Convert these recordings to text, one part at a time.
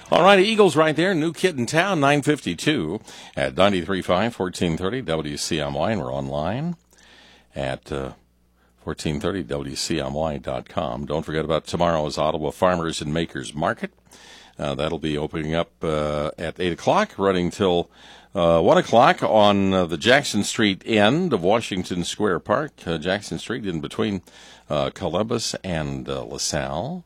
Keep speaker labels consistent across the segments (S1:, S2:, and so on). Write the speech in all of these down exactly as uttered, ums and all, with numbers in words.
S1: All right, Eagles right there. New kid in town, nine fifty-two at ninety-three point five, fourteen thirty W C M Y. And we're online at uh, fourteen thirty W C M Y dot com. Don't forget about tomorrow's Ottawa Farmers and Makers Market. Uh, that'll be opening up uh, at eight o'clock, running till uh, one o'clock on uh, the Jackson Street end of Washington Square Park. Uh, Jackson Street in between uh, Columbus and uh, LaSalle.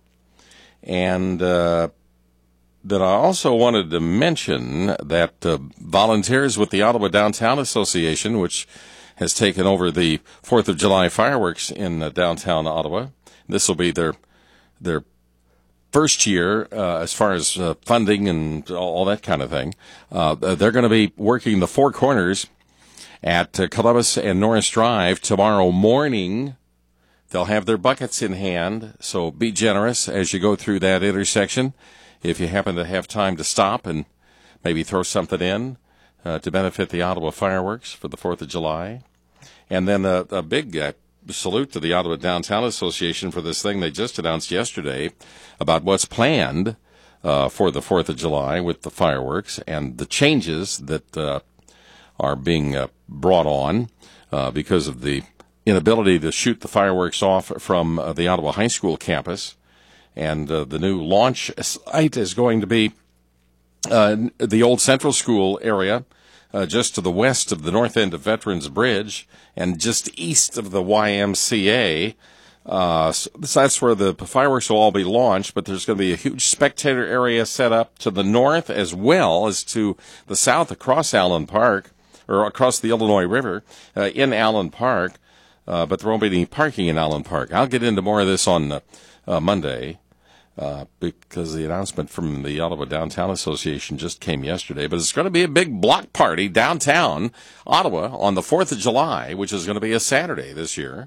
S1: And uh, that I also wanted to mention that uh, volunteers with the Ottawa Downtown Association, which has taken over the fourth of July fireworks in uh, downtown Ottawa. This will be their their first year uh, as far as uh, funding and all, all that kind of thing. Uh, they're going to be working the four corners at uh, Columbus and Norris Drive tomorrow morning. They'll have their buckets in hand, so be generous as you go through that intersection. If you happen to have time to stop and maybe throw something in uh, to benefit the Ottawa fireworks for the fourth of July. And then a, a big uh, salute to the Ottawa Downtown Association for this thing they just announced yesterday about what's planned uh, for the fourth of July with the fireworks and the changes that uh, are being uh, brought on uh, because of the inability to shoot the fireworks off from uh, the Ottawa High School campus. And uh, the new launch site is going to be uh, the old Central School area, uh, just to the west of the north end of Veterans Bridge and just east of the Y M C A. Uh, so that's where the fireworks will all be launched, but there's going to be a huge spectator area set up to the north as well as to the south across Allen Park, or across the Illinois River uh, in Allen Park. Uh, but there won't be any parking in Allen Park. I'll get into more of this on uh, uh, Monday. Uh, because the announcement from the Ottawa Downtown Association just came yesterday. But it's going to be a big block party downtown Ottawa on the fourth of July, which is going to be a Saturday this year.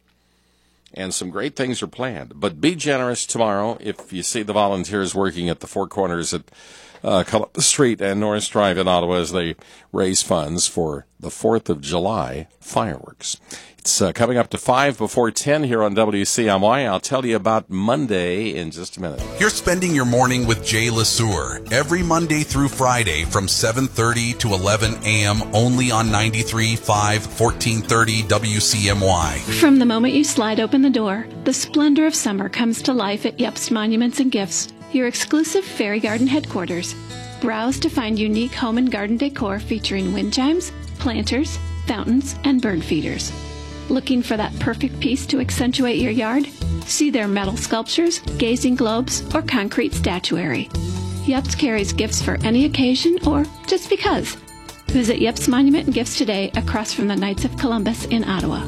S1: And some great things are planned. But be generous tomorrow if you see the volunteers working at the four corners at uh, Columbus Street and Norris Drive in Ottawa as they raise funds for the fourth of July fireworks. It's uh, coming up to five before ten here on W C M Y. I'll tell you about Monday in just a minute.
S2: You're spending your morning with Jay LeSueur every Monday through Friday from seven thirty to eleven a.m. only on ninety-three point five, fourteen thirty W C M Y.
S3: From the moment you slide open the door, the splendor of summer comes to life at Yepes Monuments and Gifts, your exclusive fairy garden headquarters. Browse to find unique home and garden decor featuring wind chimes, planters, fountains, and bird feeders. Looking for that perfect piece to accentuate your yard? See their metal sculptures, gazing globes, or concrete statuary. Yepes carries gifts for any occasion or just because. Visit Yepes Monument and Gifts today across from the Knights of Columbus in Ottawa.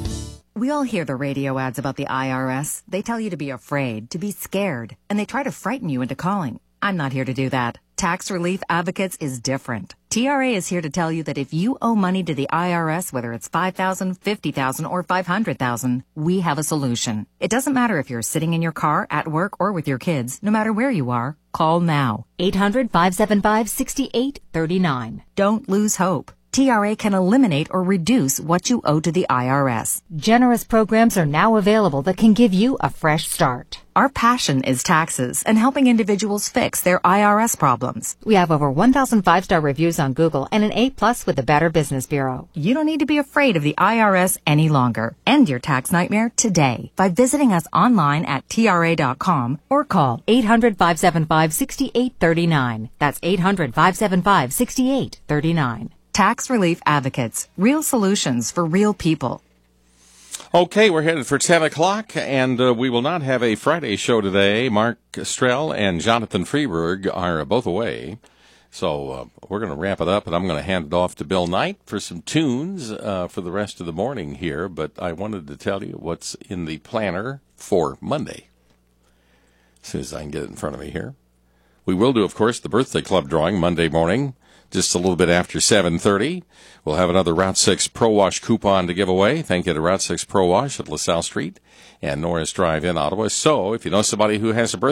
S4: We all hear the radio ads about the I R S. They tell you to be afraid, to be scared, and they try to frighten you into calling. I'm not here to do that. Tax Relief Advocates is different. T R A is here to tell you that if you owe money to the I R S, whether it's five thousand dollars, fifty thousand dollars, or five hundred thousand dollars, we have a solution. It doesn't matter if you're sitting in your car, at work, or with your kids. No matter where you are, call now.
S5: eight hundred, five seven five, six eight three nine.
S4: Don't lose hope. T R A can eliminate or reduce what you owe to the I R S.
S5: Generous programs are now available that can give you a fresh start.
S4: Our passion is taxes and helping individuals fix their I R S problems.
S5: We have over one thousand five-star reviews on Google and an A plus with the Better Business Bureau.
S4: You don't need to be afraid of the I R S any longer. End your tax nightmare today by visiting us online at T R A dot com or call
S5: eight hundred, five seven five, six eight three nine. That's eight hundred, five seven five, six eight three nine.
S4: Tax Relief Advocates. Real solutions for real people.
S1: Okay, we're headed for ten o'clock, and uh, we will not have a Friday show today. Mark Strell and Jonathan Freeberg are both away. So uh, we're going to wrap it up, and I'm going to hand it off to Bill Knight for some tunes uh, for the rest of the morning here. But I wanted to tell you what's in the planner for Monday. As soon as I can get it in front of me here. We will do, of course, the birthday club drawing Monday morning, just a little bit after seven thirty. We'll have another Route six Pro Wash coupon to give away. Thank you to Route six Pro Wash at LaSalle Street and Norris Drive in Ottawa. So if you know somebody who has a birthday,